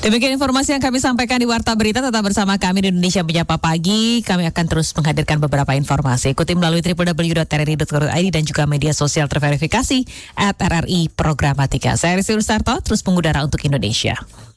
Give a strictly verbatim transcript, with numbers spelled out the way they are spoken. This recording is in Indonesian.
Demikian informasi yang kami sampaikan di Warta Berita. Tetap bersama kami di Indonesia Menyapa Pagi. Kami akan terus menghadirkan beberapa informasi. Ikuti melalui w w w dot r r i dot co dot i d dan juga media sosial terverifikasi at R R I Programatika. Saya Rizky Rustarto, terus mengudara untuk Indonesia.